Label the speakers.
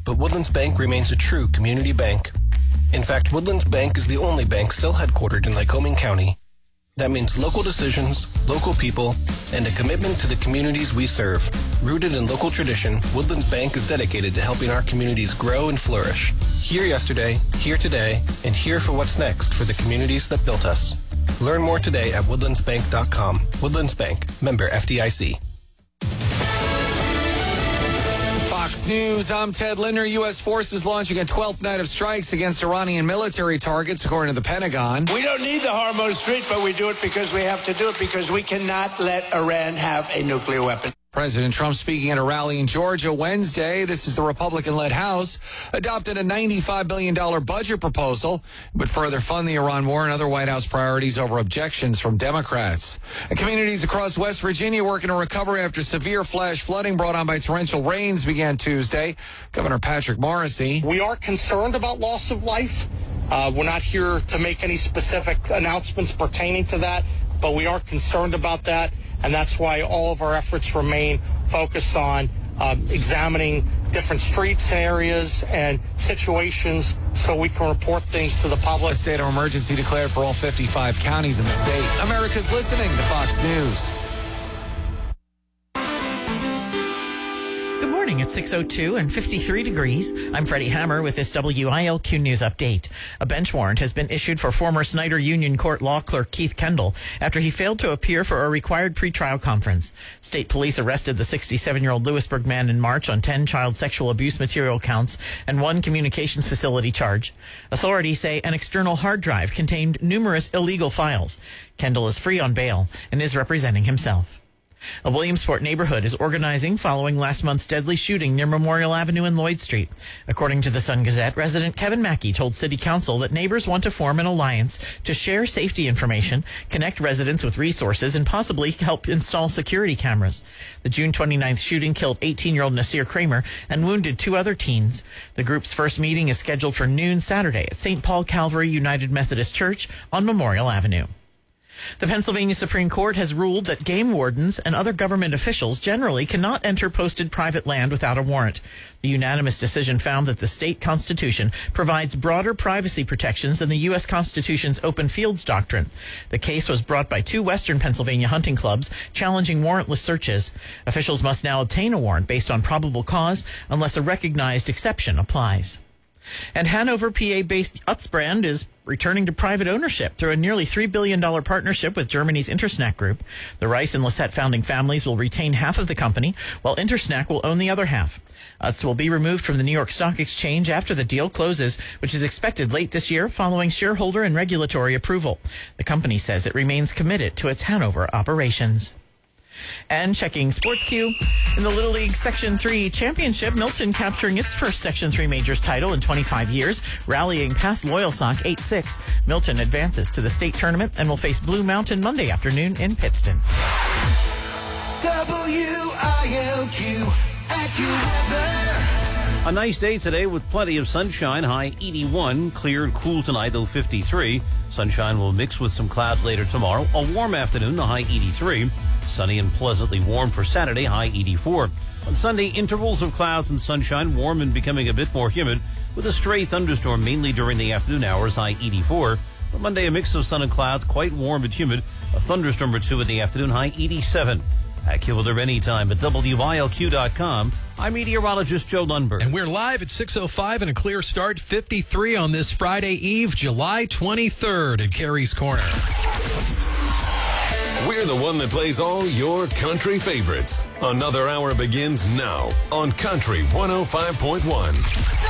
Speaker 1: but Woodlands Bank remains a true community bank. In fact, Woodlands Bank is the only bank still headquartered in Lycoming County. That means local decisions, local people, and a commitment to the communities we serve. Rooted in local tradition, Woodlands Bank is dedicated to helping our communities grow and flourish. Here yesterday, here today, and here for what's next for the communities that built us. Learn more today at woodlandsbank.com. Woodlands Bank, member FDIC.
Speaker 2: Fox News, I'm Ted Linder. U.S. forces launching a 12th night of strikes against Iranian military targets, according to the Pentagon.
Speaker 3: We don't need the Hormuz Strait, but we do it because we have to do it because we cannot let Iran have a nuclear weapon.
Speaker 2: President Trump speaking at a rally in Georgia Wednesday. This is the Republican-led House, adopted a $95 billion budget proposal, but further fund the Iran war and other White House priorities over objections from Democrats. And communities across West Virginia working to recover after severe flash flooding brought on by torrential rains began Tuesday. Governor Patrick Morrisey.
Speaker 4: We are concerned about loss of life. We're not here to make any specific announcements pertaining to that, but we are concerned about that. And that's why all of our efforts remain focused on examining different streets and areas and situations so we can report things to the public.
Speaker 2: A state of emergency declared for all 55 counties in the state. America's listening to Fox News.
Speaker 5: Good morning. It's 6:02 and 53 degrees. I'm Freddie Hammer with this WILQ News update. A bench warrant has been issued for former Snyder Union Court law clerk Keith Kendall after he failed to appear for a required pretrial conference. State police arrested the 67-year-old Lewisburg man in March on 10 child sexual abuse material counts and 1 communications facility charge. Authorities say an external hard drive contained numerous illegal files. Kendall is free on bail and is representing himself. A Williamsport neighborhood is organizing following last month's deadly shooting near Memorial Avenue and Lloyd Street. According to the Sun-Gazette, resident Kevin Mackey told City Council that neighbors want to form an alliance to share safety information, connect residents with resources, and possibly help install security cameras. The June 29th shooting killed 18-year-old Nasir Kramer and wounded 2 other teens. The group's first meeting is scheduled for noon Saturday at St. Paul Calvary United Methodist Church on Memorial Avenue. The Pennsylvania Supreme Court has ruled that game wardens and other government officials generally cannot enter posted private land without a warrant. The unanimous decision found that the state constitution provides broader privacy protections than the U.S. Constitution's open fields doctrine. The case was brought by 2 Western Pennsylvania hunting clubs challenging warrantless searches. Officials must now obtain a warrant based on probable cause unless a recognized exception applies. And Hanover, PA-based Utz brand is returning to private ownership through a nearly $3 billion partnership with Germany's Intersnack Group. The Rice and Lisette founding families will retain half of the company, while Intersnack will own the other half. Utz will be removed from the New York Stock Exchange after the deal closes, which is expected late this year following shareholder and regulatory approval. The company says it remains committed to its Hanover operations. And checking Sports Q. In the Little League Section 3 Championship, Milton capturing its first Section 3 Majors title in 25 years, rallying past Loyalsock 8-6. Milton advances to the state tournament and will face Blue Mountain Monday afternoon in Pittston.
Speaker 6: WILQ AccuWeather.
Speaker 7: A nice day today with plenty of sunshine, high 81, clear and cool tonight, though 53. Sunshine will mix with some clouds later tomorrow. A warm afternoon, the high 83. Sunny and pleasantly warm for Saturday, high 84. On Sunday, intervals of clouds and sunshine, warm and becoming a bit more humid, with a stray thunderstorm mainly during the afternoon hours, high 84. On Monday, a mix of sun and clouds, quite warm and humid, a thunderstorm or 2 in the afternoon, high 87. AccuWeather anytime at WILQ.com. I'm meteorologist Joe Lundberg.
Speaker 8: And we're live at 6:05 and a clear start, 53 on this Friday Eve, July 23rd at Carrie's Corner.
Speaker 9: We're the one that plays all your country favorites. Another hour begins now on Country 105.1.